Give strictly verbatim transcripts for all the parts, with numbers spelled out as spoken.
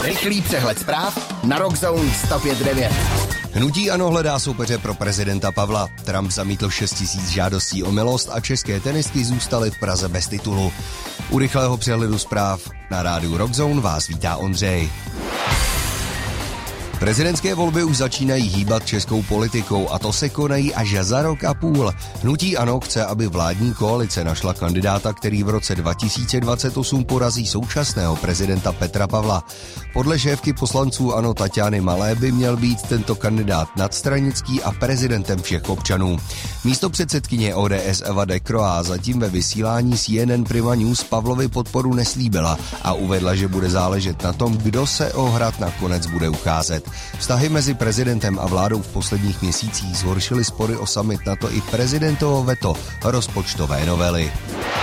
Rychlý přehled zpráv na Rockzone sto pět devět. Hnutí ANO hledá soupeře pro prezidenta Pavla. Trump zamítl šest tisíc žádostí o milost a české tenistky zůstaly v Praze bez titulu. U rychlého přehledu zpráv na rádiu Rockzone vás vítá Ondřej. Prezidentské volby už začínají hýbat českou politikou a to se konají až za rok a půl. Hnutí ANO chce, aby vládní koalice našla kandidáta, který v roce dva tisíce dvacet osm porazí současného prezidenta Petra Pavla. Podle šéfky poslanců ANO Taťány Malé by měl být tento kandidát nadstranický a prezidentem všech občanů. Místopředsedkyně O D S Eva Dekroá zatím ve vysílání C N N Prima News Pavlovi podporu neslíbila a uvedla, že bude záležet na tom, kdo se o hrad nakonec bude ucházet. Vztahy mezi prezidentem a vládou v posledních měsících zhoršily spory o summit NATO i prezidentovo veto rozpočtové novely.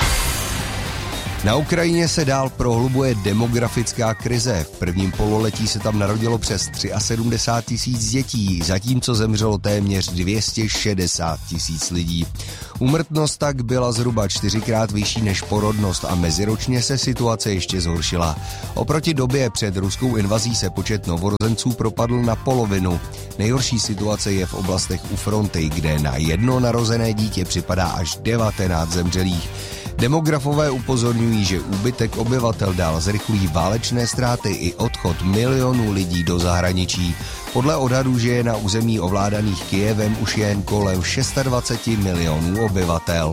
Na Ukrajině se dál prohlubuje demografická krize. V prvním pololetí se tam narodilo přes sedmdesát tři tisíc dětí, zatímco zemřelo téměř dvě stě šedesát tisíc lidí. Úmrtnost tak byla zhruba čtyřikrát vyšší než porodnost a meziročně se situace ještě zhoršila. Oproti době před ruskou invazí se počet novorozenců propadl na polovinu. Nejhorší situace je v oblastech u fronty, kde na jedno narozené dítě připadá až devatenáct zemřelých. Demografové upozorňují, že úbytek obyvatel dál zrychlí válečné ztráty i odchod milionů lidí do zahraničí. Podle odhadů žije na území ovládaných Kyjevem už jen kolem dvacet šest milionů obyvatel.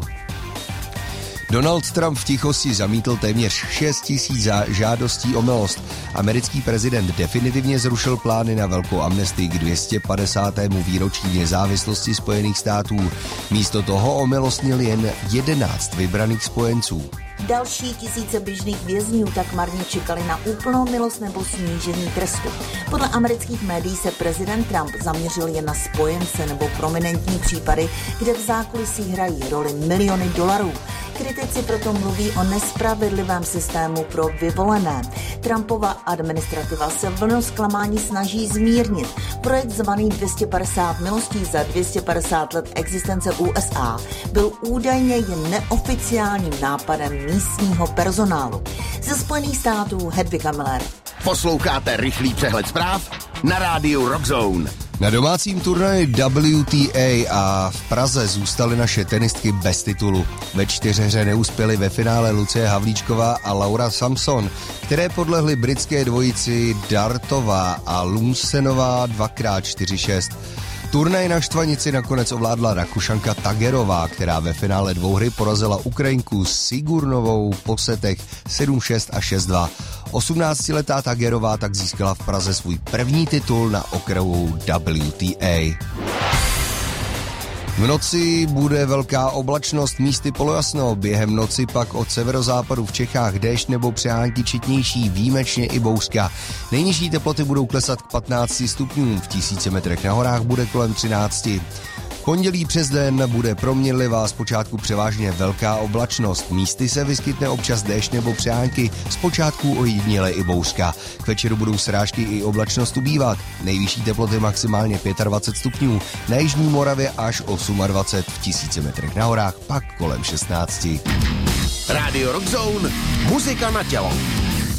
Donald Trump v tichosti zamítl téměř šest tisíc žádostí o milost. Americký prezident definitivně zrušil plány na velkou amnestii k dvě stě padesátému výročí nezávislosti Spojených států. Místo toho omilostnil jen jedenáct vybraných spojenců. Další tisíce běžných vězňů tak marně čekali na úplnou milost nebo snížení trestu. Podle amerických médií se prezident Trump zaměřil jen na spojence nebo prominentní případy, kde v zákulisí hrají roli miliony dolarů. Kritici proto mluví o nespravedlivém systému pro vyvolené. Trumpova administrativa se vlnu zklamání snaží zmírnit. Projekt zvaný dvě stě padesát milostí za dvě stě padesát let existence U S A byl údajně jen neoficiálním nápadem místního personálu. Ze Spojených států Hedvika Miller. Posloucháte rychlý přehled zpráv na rádiu Rockzone. Na domácím turnaji W T A a v Praze zůstaly naše tenistky bez titulu. Ve čtyřhře neuspěly ve finále Lucie Havlíčková a Laura Samson, které podlehly britské dvojici Dartová a Lumsenová dvakrát čtyři šest. Turnaj na štvanici nakonec ovládla Rakušanka Tagerová, která ve finále dvouhry porazila Ukrajinku Sigurnovou po setech sedm šest a šest dva. osmnáctiletá Tagerová tak získala v Praze svůj první titul na okraju W T A. V noci bude velká oblačnost, místy polojasno, během noci pak od severozápadu v Čechách déšť nebo přehánky četnější, výjimečně i bouřka. Nejnižší teploty budou klesat k patnácti stupňům, v tisíci metrech na horách bude kolem třinácti. Pondělí přes den bude proměnlivá, zpočátku převážně velká oblačnost. Místy se vyskytne občas déšť nebo přehánky, zpočátku ojediněle i bouřka. K večeru budou srážky i oblačnost ubývat. Nejvyšší teploty maximálně dvacet pět stupňů, na jižní Moravě až dvacet osm, v tisíci metrech na horách pak kolem šestnácti. Rádio Rockzone, muzika na tělo.